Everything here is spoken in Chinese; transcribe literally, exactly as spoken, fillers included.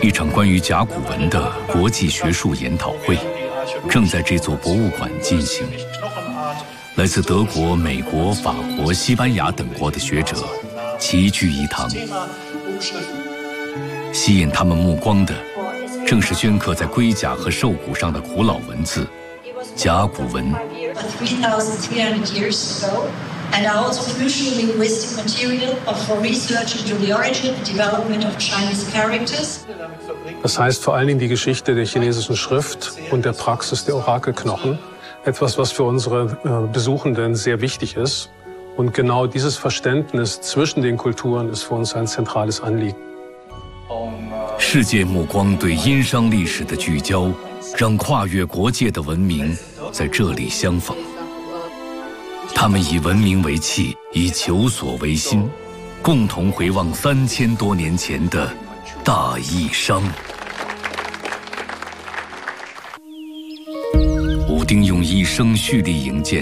一场关于甲骨文的国际学术研讨会正在这座博物馆进行。来自德国、美国、法国、西班牙等国的学者齐聚一堂，吸引他们目光的正是镌刻在龟甲和兽骨上的古老文字——甲骨文。 And are also crucial linguistic material for research into the origin and development of Chinese characters. Das heißt vor allen Dingen die Geschichte der chinesischen Schrift und der Praxis der Orakelknochen. Etwas, was für unsere Besuchenden sehr wichtig ist. Und genau dieses Verständnis zwischen den Kulturen ist für uns ein zentrales Anliegen. 世界目光对殷商历史的聚焦，让跨越国界的文明在这里相逢。他们以文明为器，以求索为心，共同回望三千多年前的大义商。武丁用一生蓄力营建